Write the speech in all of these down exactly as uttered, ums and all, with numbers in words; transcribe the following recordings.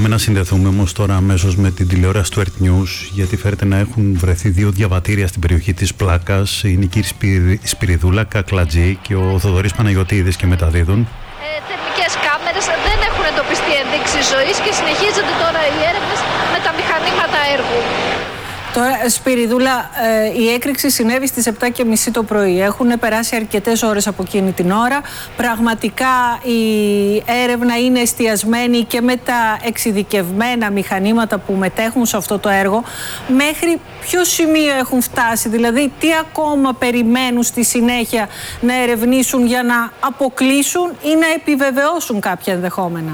Πάμε να συνδεθούμε όμως τώρα αμέσως με την τηλεόραση του Earth News, γιατί φέρεται να έχουν βρεθεί δύο διαβατήρια στην περιοχή της Πλάκας. Είναι η κύριε Σπυριδούλα Κακλατζή και ο Θοδωρής Παναγιωτίδης και μεταδίδουν. Ε, θερμικές κάμερες, δεν έχουν εντοπιστεί ενδείξεις ζωής και συνεχίζονται τώρα οι έρευνες με τα μηχανήματα έργου. Τώρα, Σπυριδούλα, ε, η έκρηξη συνέβη στις επτά και μισή το πρωί. Έχουν περάσει αρκετές ώρες από εκείνη την ώρα. Πραγματικά η έρευνα είναι εστιασμένη και με τα εξειδικευμένα μηχανήματα που μετέχουν σε αυτό το έργο. Μέχρι ποιο σημείο έχουν φτάσει, δηλαδή τι ακόμα περιμένουν στη συνέχεια να ερευνήσουν για να αποκλείσουν ή να επιβεβαιώσουν κάποια ενδεχόμενα?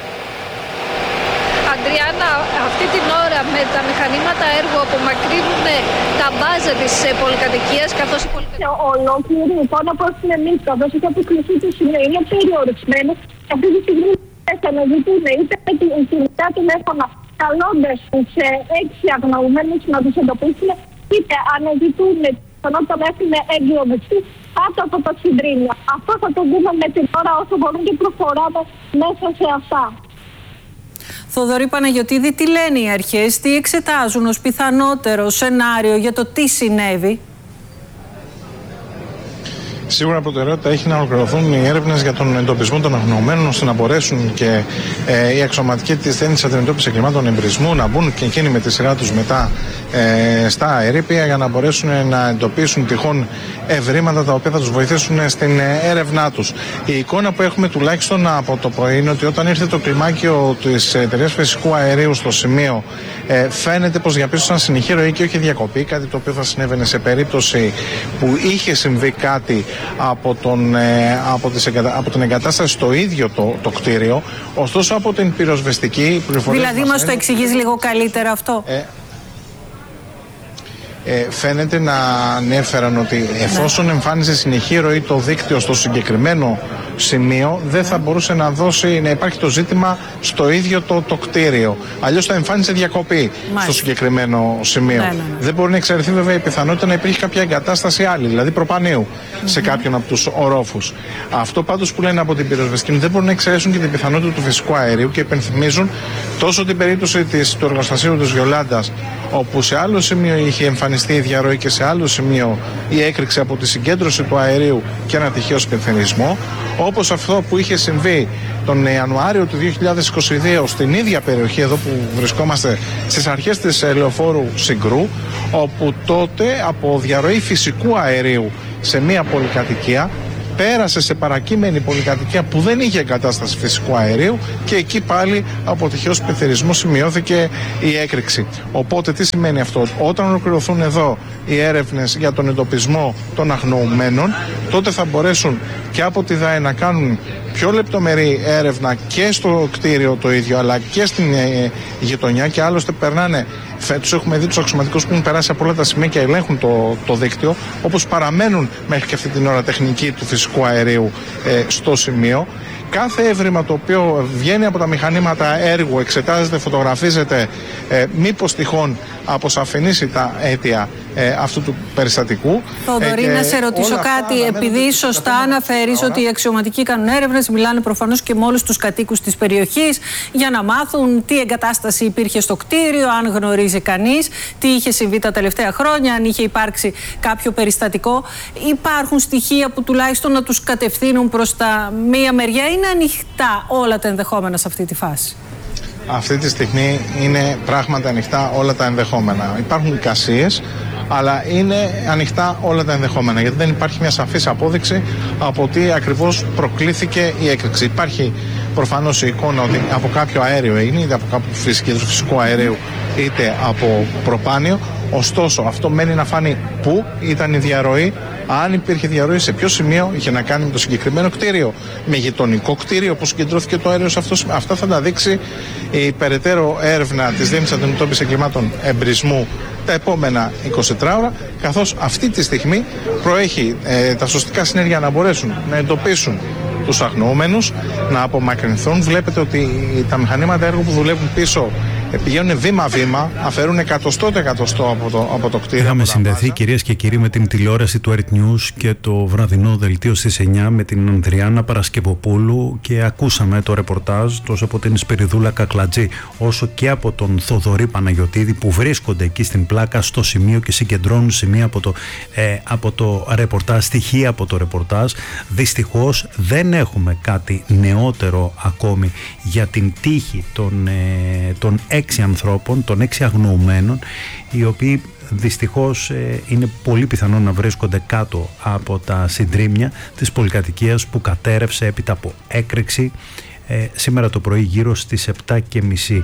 Αντριάννα, αυτή την ώρα με τα μηχανήματα έργου απομακρύνουν τα μπάζα της πολυκατοικίας, καθώς η πολυκατοικία... Ολόκληρη εικόνα που έχουμε εμείς, καθώς έχει αποκλειστεί το σημείο, είναι περιορισμένο. Αυτή τη στιγμή θα αναζητούν είτε με την κινητά τηλέφωνα, καλώντας τους έξι αγνοούμενους να τους εντοπίσουν, είτε αναζητούν πιθανότητα να έχουν εγκλωβιστεί κάτω από τα συντρίμια. Αυτό θα το δούμε με την ώρα όσο μπορούμε και προχωράμε μέσα σε αυτά. Θοδωρή Παναγιωτίδη, τι λένε οι αρχές, τι εξετάζουν ως πιθανότερο σενάριο για το τι συνέβη? Σίγουρα προτεραιότητα έχει να ολοκληρωθούν οι έρευνες για τον εντοπισμό των αγνοωμένων, ώστε να μπορέσουν και ε, οι αξιωματικοί της Διεύθυνσης Αντιμετώπισης Εγκλημάτων Εμπρισμού να μπουν και εκείνοι με τη σειρά τους μετά ε, στα ερείπια για να μπορέσουν να εντοπίσουν τυχόν ευρήματα τα οποία θα τους βοηθήσουν στην έρευνά τους. Η εικόνα που έχουμε τουλάχιστον από το πρωί είναι ότι όταν ήρθε το κλιμάκιο της εταιρείας φυσικού αερίου στο σημείο, ε, φαίνεται πως διαπίστωσαν συνεχή ροή και όχι διακοπή, κάτι το οποίο θα συνέβαινε σε περίπτωση που είχε συμβεί κάτι από, τον, ε, από, τις εγκατα... από την εγκατάσταση στο ίδιο το, το κτίριο. Ωστόσο από την πυροσβεστική πληροφορία. Δηλαδή μας, μας το εξηγείς λίγο καλύτερα αυτό? Ε, ε, φαίνεται να ανέφεραν ότι εφόσον ναι. εμφάνιζε συνεχή ροή το δίκτυο στο συγκεκριμένο σημείο, δεν θα μπορούσε να δώσει, να υπάρχει το ζήτημα στο ίδιο το, το κτίριο. Αλλιώς θα εμφάνιζε διακοπή Μάλιστα. στο συγκεκριμένο σημείο. Ναι, ναι, ναι. Δεν μπορεί να εξαιρεθεί βέβαια η πιθανότητα να υπήρχε κάποια εγκατάσταση άλλη, δηλαδή προπανίου, mm-hmm. σε κάποιον από τους ορόφους. Αυτό πάντως που λένε από την πυροσβεστική δεν μπορούν να εξαιρέσουν και την πιθανότητα του φυσικού αερίου και υπενθυμίζουν τόσο την περίπτωση της, του εργοστασίου της Γιολάντας, όπου σε άλλο σημείο είχε εμφανιστεί η διαρροή και σε άλλο σημείο η έκρηξη από τη συγκέντρωση του αερίου και ένα τυχαίο σπινθενισμό, όπως αυτό που είχε συμβεί τον Ιανουάριο του δύο χιλιάδες είκοσι δύο στην ίδια περιοχή εδώ που βρισκόμαστε, στις αρχές της λεωφόρου Συγκρού, όπου τότε από διαρροή φυσικού αερίου σε μία πολυκατοικία πέρασε σε παρακείμενη πολυκατοικία που δεν είχε εγκατάσταση φυσικού αερίου και εκεί πάλι από τυχαίος πληθυρισμό σημειώθηκε η έκρηξη. Οπότε τι σημαίνει αυτό? Όταν ολοκληρωθούν εδώ οι έρευνες για τον εντοπισμό των αγνοωμένων, τότε θα μπορέσουν και από τη ΔΑΕ να κάνουν πιο λεπτομερή έρευνα και στο κτίριο το ίδιο αλλά και στην ε, γειτονιά, και άλλωστε περνάνε, τους έχουμε δει τους αξιωματικούς που έχουν περάσει από όλα τα σημεία και ελέγχουν το, το δίκτυο, όπως παραμένουν μέχρι και αυτή την ώρα τεχνική του φυσικού αερίου ε, στο σημείο. Κάθε έβριμα το οποίο βγαίνει από τα μηχανήματα έργου εξετάζεται, φωτογραφίζεται, ε, μήπως τυχόν αποσαφηνίσει τα αίτια ε, αυτού του περιστατικού. Θοδωρή, ε, να σε ρωτήσω κάτι, επειδή σωστά αναφέρεις ότι οι αξιωματικοί κάνουν έρευνες, μιλάνε προφανώς και με όλους τους κατοίκους της περιοχής για να μάθουν τι εγκατάσταση υπήρχε στο κτίριο, αν γνωρίζει κανείς, τι είχε συμβεί τα τελευταία χρόνια, αν είχε υπάρξει κάποιο περιστατικό. Υπάρχουν στοιχεία που τουλάχιστον να τους κατευθύνουν προς τα μία μεριά? Είναι ανοιχτά όλα τα ενδεχόμενα σε αυτή τη φάση? Αυτή τη στιγμή είναι πράγματι ανοιχτά όλα τα ενδεχόμενα. Υπάρχουν εικασίες, αλλά είναι ανοιχτά όλα τα ενδεχόμενα, γιατί δεν υπάρχει μια σαφής απόδειξη από τι ακριβώς προκλήθηκε η έκρηξη. Υπάρχει προφανώς η εικόνα ότι από κάποιο αέριο έγινε, είτε από κάποιο φυσικό αερίου, είτε από προπάνιο. Ωστόσο, αυτό μένει να φάνει πού ήταν η διαρροή, αν υπήρχε διαρροή, σε ποιο σημείο, είχε να κάνει με το συγκεκριμένο κτίριο, με γειτονικό κτίριο που συγκεντρώθηκε το αέριο σε αυτό. Αυτά θα τα δείξει η περαιτέρω έρευνα της Διεύθυνσης Αντιμετώπισης Εγκλημάτων Εμπρισμού τα επόμενα εικοσιτρά ώρα, καθώς αυτή τη στιγμή προέχει ε, τα σωστικά συνέργεια να μπορέσουν να εντοπίσουν τους αγνοούμενους, να απομακρυνθούν. Βλέπετε ότι τα μηχανήματα έργου που δουλεύουν πίσω πηγαίνουν βήμα-βήμα, αφαιρούν εκατοστό το εκατοστό από το, από το κτίριο. Είχαμε συνδεθεί, κυρίες και κύριοι, με την τηλεόραση του Earth News και το βραδινό δελτίο στις εννιά με την Ανδριάννα Παρασκευοπούλου και ακούσαμε το ρεπορτάζ τόσο από την Σπυριδούλα Κακλατζή όσο και από τον Θοδωρή Παναγιωτίδη, που βρίσκονται εκεί στην πλάκα στο σημείο και συγκεντρώνουν σημεία από το, ε, από το ρεπορτάζ, στοιχεία από το ρεπορτάζ. Δυστυχώς δεν έχουμε κάτι νεότερο ακόμη για την τύχη των, ε, των έξι ανθρώπων, των έξι αγνοουμένων, οι οποίοι δυστυχώς ε, είναι πολύ πιθανό να βρίσκονται κάτω από τα συντρίμμια της πολυκατοικίας που κατέρευσε έπειτα από έκρηξη Ε, σήμερα το πρωί γύρω στις επτά και μισή.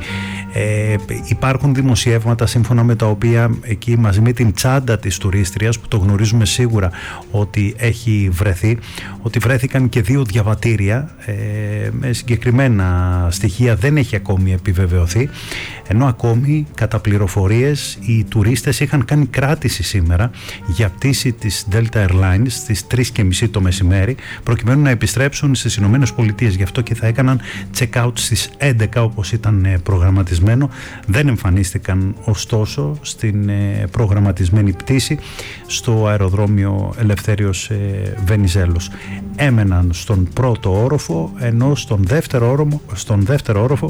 Ε, υπάρχουν δημοσιεύματα σύμφωνα με τα οποία εκεί μαζί με την τσάντα της τουρίστριας, που το γνωρίζουμε σίγουρα ότι έχει βρεθεί, ότι βρέθηκαν και δύο διαβατήρια ε, με συγκεκριμένα στοιχεία, δεν έχει ακόμη επιβεβαιωθεί, ενώ ακόμη κατά πληροφορίες οι τουρίστες είχαν κάνει κράτηση σήμερα για πτήση της Delta Airlines στις τρεις και μισή το μεσημέρι προκειμένου να επιστρέψουν στις Ηνωμένες Πολιτείες. Γι' αυτό και θα έκαναν check-out στις έντεκα όπως ήταν προγραμματισμένο. Δεν εμφανίστηκαν ωστόσο στην προγραμματισμένη πτήση στο αεροδρόμιο Ελευθέριος Βενιζέλος. Έμεναν στον πρώτο όροφο, ενώ στον δεύτερο όροφο, στον δεύτερο όροφο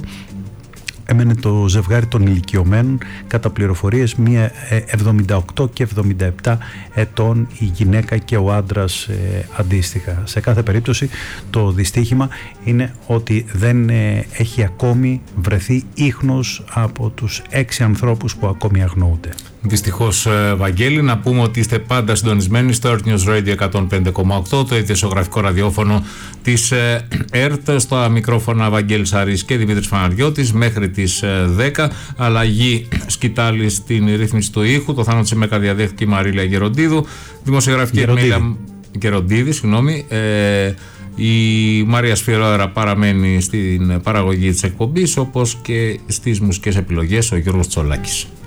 έμενε το ζευγάρι των ηλικιωμένων, κατά πληροφορίες μία εβδομήντα οκτώ και εβδομήντα επτά ετών η γυναίκα και ο άντρας ε, αντίστοιχα. Σε κάθε περίπτωση το δυστύχημα είναι ότι δεν ε, έχει ακόμη βρεθεί ίχνος από τους έξι ανθρώπους που ακόμη αγνοούνται. Δυστυχώς, Βαγγέλη, να πούμε ότι είστε πάντα συντονισμένοι στο Earth News Radio εκατόν πέντε κόμμα οκτώ, το ειδησιογραφικό ραδιόφωνο της ΕΡΤ. Στα μικρόφωνα Βαγγέλης Αρής και Δημήτρης Φαναριώτης μέχρι τις δέκα. Αλλαγή σκητάλη στην ρύθμιση του ήχου. Το Θάνο Τσιμέκα διαδέχθηκε η Μαρίλια Γεροντίδου. Δημοσιογραφική Ερμήλια Γεροντίδη, συγγνώμη. Ε, η Μαρία Σφυρόερα παραμένει στην παραγωγή της εκπομπής, όπως και στις μουσικές επιλογές ο Γιώργος Τσολάκης.